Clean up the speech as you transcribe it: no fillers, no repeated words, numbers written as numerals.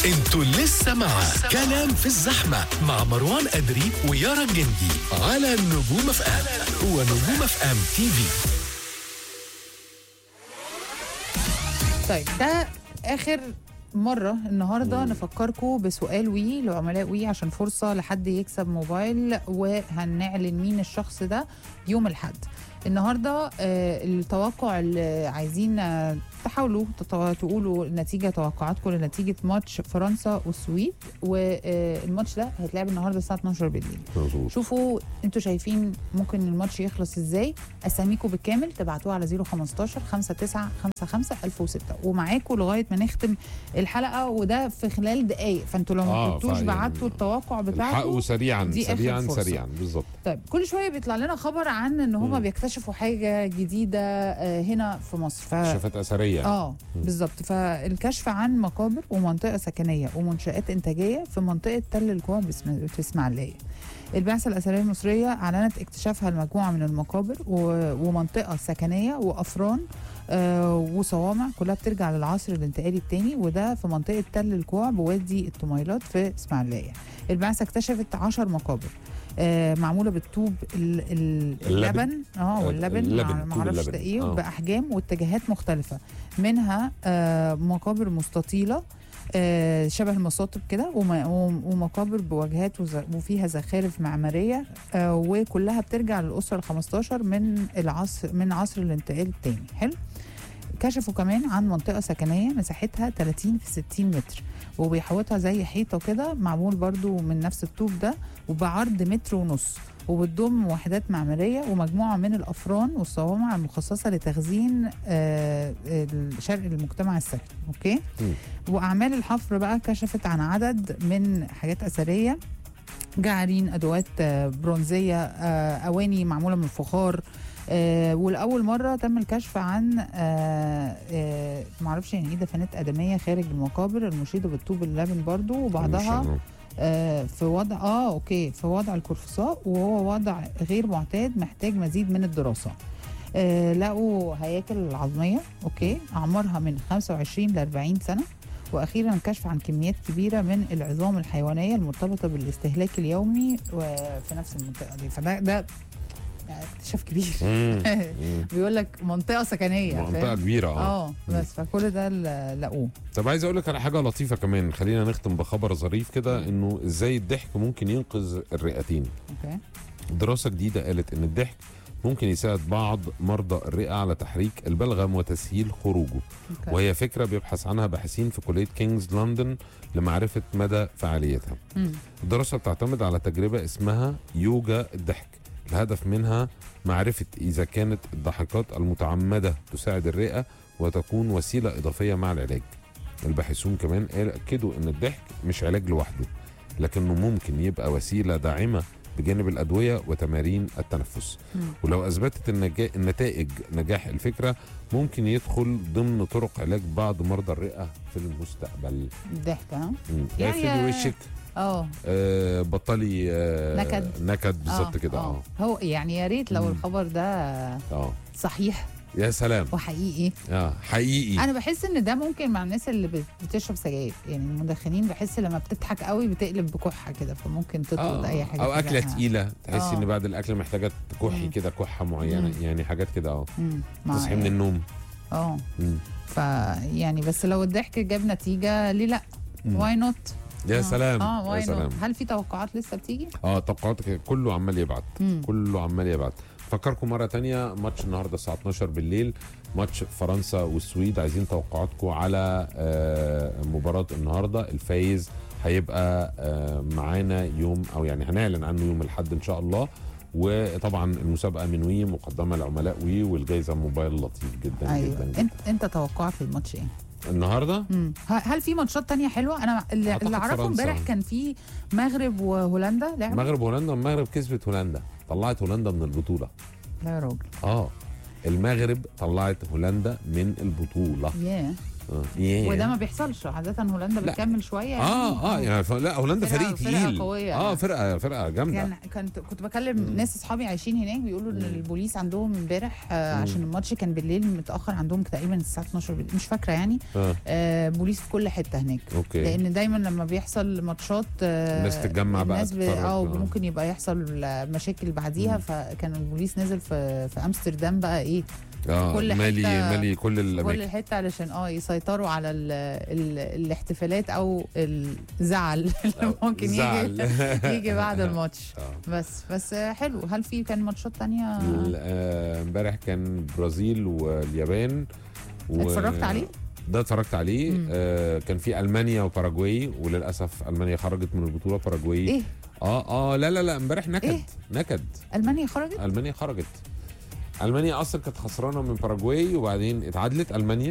انتوا لسه مع كلام في الزحمة مع مروان أدري ويارا الجندي على نجوم اف ام ونجوم اف ام تي في. طيب ده آخر مرة النهاردة نفكركم بسؤال وي لعملاء وي عشان فرصة لحد يكسب موبايل، وهنعلن مين الشخص ده يوم الأحد. النهاردة التوقع اللي عايزين تحاولوا تقولوا النتيجة، توقعاتكم لنتيجة ماتش فرنسا والسويد، والماتش ده هيتلعب النهاردة الساعة 12 بالليل. شوفوا انتوا شايفين ممكن الماتش يخلص ازاي. اساميكم بالكامل تبعتوها على 015 5955 1006 ومعاكم لغاية ما نختم الحلقة، وده في خلال دقايق، فانتوا لو ما كنتوش بعتوا التوقع بتاعكم الحقوا سريعا سريعا بالظبط. طيب كل شوية بيطلع لنا خبر عن ان هم بيكتشفوا حاجة جديدة هنا في مصر، اكتشافات اثريه. بالظبط. فالكشف عن مقابر ومنطقة سكنية ومنشآت إنتاجية في منطقة تل الكوع في إسماعيلية. البعثة الأثرية المصرية أعلنت اكتشافها المجموعة من المقابر ومنطقة سكنية وأفران وصوامع كلها بترجع للعصر الانتقالي الثاني، وده في منطقة تل الكوع بوادي الطميلات في إسماعيلية. البعثة اكتشفت 10 مقابر معموله بالطوب اللبن واللبن ما اعرفش ده ايه، باحجام واتجاهات مختلفه، منها مقابر مستطيله شبه المصاطب كده، ومقابر بواجهات وفيها زخارف معماريه، وكلها بترجع للاسره ال15 من عصر الانتقال الثاني. حلو. كشفوا كمان عن منطقة سكنية مساحتها 30 في 60 متر وبيحوطها زي حيطة كده، معمول برضو من نفس الطوب ده وبعرض 1.5 متر، وبتضم وحدات معمارية ومجموعة من الأفران والصوامع المخصصة لتخزين شرق المجتمع السكني. أوكي. وأعمال الحفر بقى كشفت عن عدد من حاجات أثرية، جعرين، أدوات برونزية، أواني معمولة من الفخار. والأول مرة تم الكشف عن معرفش يعني ايه دفنات آدمية خارج المقابر المشيدة بالطوب اللبن برضو، وبعضها في وضع في وضع القرفصاء، وهو وضع غير معتاد محتاج مزيد من الدراسة. لقوا هياكل عظمية أعمارها من 25 ل 40 سنة. واخيرا كشف عن كميات كبيره من العظام الحيوانيه المرتبطه بالاستهلاك اليومي في نفس المنطقه دي. فده اكتشاف كبير. بيقول لك منطقه سكنيه، منطقه كبيره. بس فكل ده لقوه. طب عايز اقول لك على حاجه لطيفه كمان، خلينا نختم بخبر ظريف كده، انه ازاي الضحك ممكن ينقذ الرئتين. دراسه جديده قالت ان الضحك ممكن يساعد بعض مرضى الرئة على تحريك البلغم وتسهيل خروجه. وهي فكرة بيبحث عنها باحثين في كلية كينجز لندن لمعرفة مدى فعاليتها. الدراسة بتعتمد على تجربة اسمها يوجا الضحك، الهدف منها معرفة إذا كانت الضحكات المتعمدة تساعد الرئة وتكون وسيلة إضافية مع العلاج. الباحثون كمان أكدوا أن الضحك مش علاج لوحده، لكنه ممكن يبقى وسيلة داعمة بجانب الأدوية وتمارين التنفس. ولو أثبتت النتائج نجاح الفكرة، ممكن يدخل ضمن طرق علاج بعض مرضى الرئة في المستقبل. الضحك يعني وشك بطلي نكد بالظبط كده. هو يعني يا ريت لو الخبر ده صحيح. يا سلام. وحقيقي. حقيقي. انا بحس ان ده ممكن مع الناس اللي بتشرب سجاير، يعني المدخنين بحس لما بتضحك قوي بتقلب بكحه كده، فممكن تطرد اي حاجه او اكله تقيله تحس ان بعد الاكل محتاجه تكحي كده كحه معينه. يعني حاجات كده تصحي من النوم. فيعني بس لو الضحك جاب نتيجه ليه لا؟ واي نوت. يا سلام. يا سلام. هل في توقعات لسه بتيجي؟ توقعات كله عمال يبعت. كله عمال يبعت. فكركم مرة تانية، ماتش النهاردة الساعة 12 بالليل، ماتش فرنسا والسويد. عايزين توقعاتكم على مباراة النهاردة. الفايز هيبقى معانا يوم، أو يعني هنعلن عنه يوم الأحد إن شاء الله. وطبعا المسابقة من وي مقدمة لعملاء وي، والجايزة موبايل لطيف جدا. أيوة. جدا. انت توقعك في الماتش ايه؟ النهارده هل في ماتشات تانية حلوه؟ انا اللي اعرفه امبارح كان في مغرب وهولندا لعبوا. مغرب وهولندا، المغرب كسبت هولندا، طلعت هولندا من البطوله. لا يا راجل. المغرب طلعت هولندا من البطوله. وده ما بيحصلش عاده. هولندا بتكمل شويه يعني. يعني لا هولندا فريق تقيل، قويه فرقه جامده. يعني كنت بكلم ناس اصحابي عايشين هناك بيقولوا ان البوليس عندهم امبارح عشان الماتش كان بالليل متاخر عندهم تقريبا الساعه 12 بالليل، مش فاكره يعني. بوليس في كل حته هناك. أوكي. لان دايما لما بيحصل ماتشات الناس تتجمع بقى ممكن يبقى يحصل مشاكل بعديها. فكان البوليس نزل في امستردام بقى ايه كل مالي كل الاماكن، كل حته علشان يسيطروا على الاحتفالات او الزعل اللي ممكن يجي بعد الماتش. بس حلو. هل في كان ماتشات تانية؟ امبارح كان برازيل واليابان اتفرجت عليه؟ ده اتفرجت عليه. كان في المانيا وباراجواي، وللاسف المانيا خرجت من البطوله. باراجواي ايه؟ لا امبارح نكد. المانيا خرجت. المانيا اصلا كانت خسرانه من باراجواي وبعدين اتعادلت المانيا